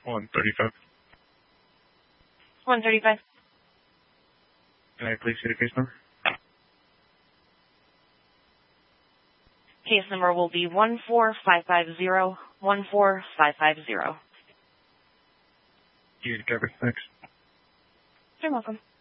135. 135. Can I please see the case number? Case number will be 14550, 14550. You covered. Thanks. You're welcome.